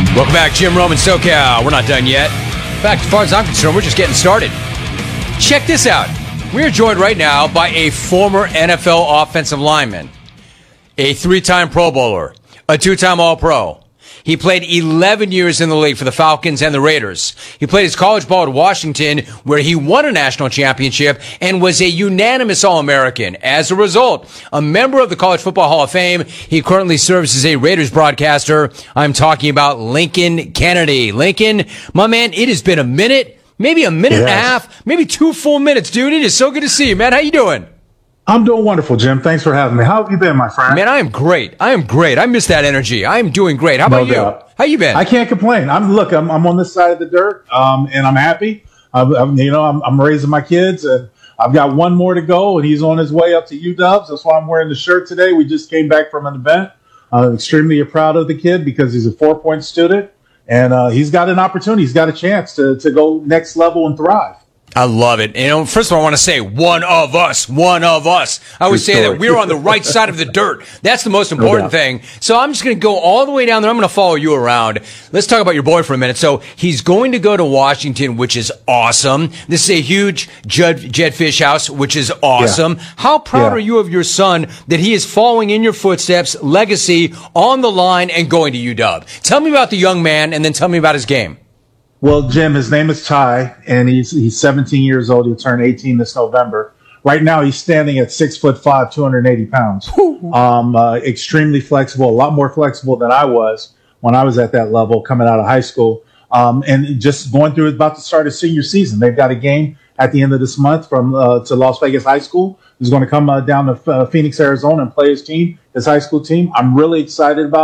Welcome back, Jim Rome and SoCal. We're not done yet. In fact, as far as I'm concerned, we're just getting started. Check this out. We are joined right now by a former NFL offensive lineman, a 3-time Pro Bowler, a 2-time All-Pro. He played 11 years in the league for the Falcons and the Raiders. He played his college ball at Washington, where he won a national championship and was a unanimous All-American. As a result, a member of the College Football Hall of Fame, he currently serves as a Raiders broadcaster. I'm talking about Lincoln Kennedy. Lincoln, my man, it has been a minute, maybe a minute and a half, maybe 2 full minutes, dude. It is so good to see you, man. How you doing? I'm doing wonderful, Jim. Thanks for having me. How have you been, my friend? Man, I am great. I miss that energy. I am doing great. How about you? How you been? I can't complain. I'm on this side of the dirt, and I'm happy. I'm raising my kids, and I've got one more to go, and he's on his way up to UW. That's why I'm wearing the shirt today. We just came back from an event. Extremely proud of the kid because he's a 4-point student, and he's got an opportunity. He's got a chance to go next level and thrive. I love it. First of all, I want to say one of us. I always say that we're on the right side of the dirt. That's the most important thing. So I'm just going to go all the way down there. I'm going to follow you around. Let's talk about your boy for a minute. So he's going to go to Washington, which is awesome. This is a huge Jedd Fisch house, which is awesome. Yeah. How proud are you of your son that he is following in your footsteps, legacy on the line, and going to UW? Tell me about the young man, and then tell me about his game. Well, Jim, his name is Ty, and he's 17 years old. He'll turn 18 this November. Right now, he's standing at 6'5", 280 pounds. Extremely flexible, a lot more flexible than I was when I was at that level coming out of high school. And just going through, about to start his senior season. They've got a game at the end of this month from to Las Vegas High School. He's going to come down to Phoenix, Arizona, and play his high school team. I'm really excited about